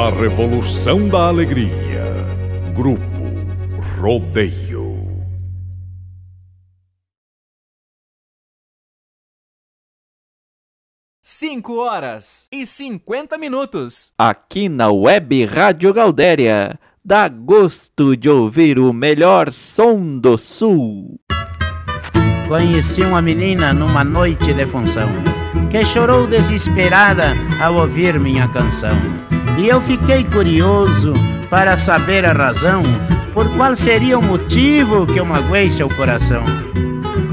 A revolução da alegria. Grupo Rodeio. Cinco horas e 50 minutos. Aqui na Web Rádio Gaudéria. Dá gosto de ouvir o melhor som do Sul. Conheci uma menina numa noite de função, que chorou desesperada ao ouvir minha canção. E eu fiquei curioso para saber a razão, por qual seria o motivo que eu magoei seu coração.